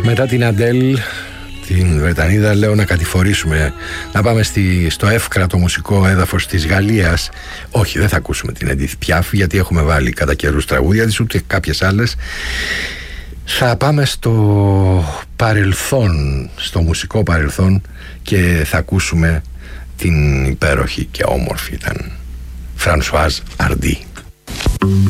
Μετά την Αντέλ, την Βρετανίδα, λέω να κατηφορήσουμε, να πάμε στο εύκρατο μουσικό έδαφος της Γαλλίας. Όχι, δεν θα ακούσουμε την Edith Piaf, γιατί έχουμε βάλει κατά καιρούς τραγούδια της, ούτε κάποιες άλλες. Θα πάμε στο παρελθόν, στο μουσικό παρελθόν, και θα ακούσουμε την υπέροχη και όμορφη ήταν Françoise Hardy.